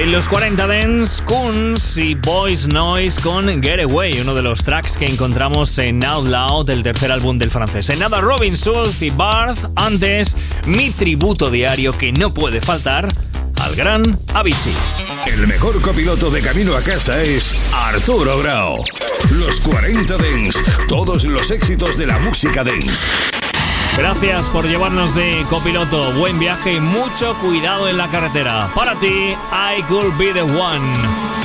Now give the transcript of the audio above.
En los 40 Dance, Kunz y Boys Noise con Get Away, uno de los tracks que encontramos en Out Loud, el tercer álbum del francés. En nada, Robin Schulz y Barth. Antes, mi tributo diario que no puede faltar al gran Avicii. El mejor copiloto de camino a casa es Arturo Grau. Los 40 Dance, todos los éxitos de la música dance. Gracias por llevarnos de copiloto. Buen viaje y mucho cuidado en la carretera. Para ti, I Could Be The One.